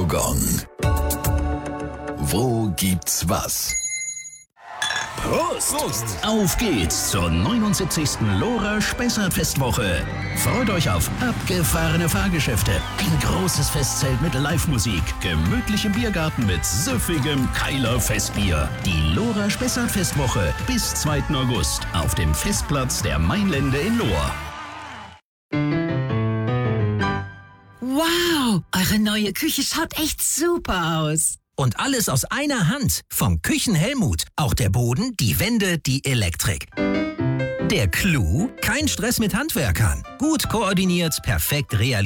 Radiogong. Wo gibt's was? Prost! Prost! Auf geht's zur 79. Lora Spessart-Festwoche. Freut euch auf abgefahrene Fahrgeschäfte, ein großes Festzelt mit Live-Musik, gemütlichem Biergarten mit süffigem Keiler Festbier. Die Lora Spessart-Festwoche bis 2. August auf dem Festplatz der Mainlände in Lohr. Wow, eure neue Küche schaut echt super aus. Und alles aus einer Hand. Vom Küchenhelmut. Auch der Boden, die Wände, die Elektrik. Der Clou? Kein Stress mit Handwerkern. Gut koordiniert, perfekt realisiert.